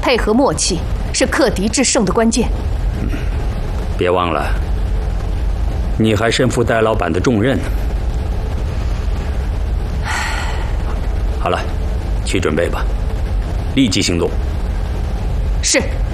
配合默契是克敌制胜的关键。 别忘了，你还身负戴老板的重任。好了，去准备吧，立即行动。 是。